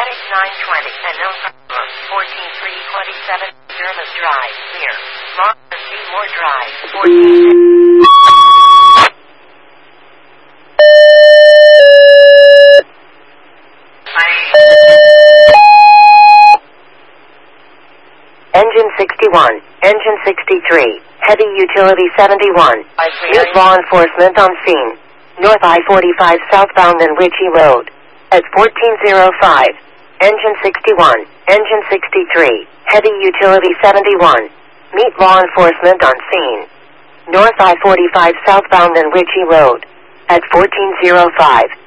Static 920 and no problem. 14327 Dermis Drive, here. Monster Seymour Drive, 14. Engine 61, Engine 63, Heavy Utility 71. Meet law enforcement on scene. North I-45 southbound and Ritchie Road. At 1405. Engine 61, Engine 63, Heavy Utility 71. Meet law enforcement on scene. North I-45 southbound and Ritchie Road. At 1405.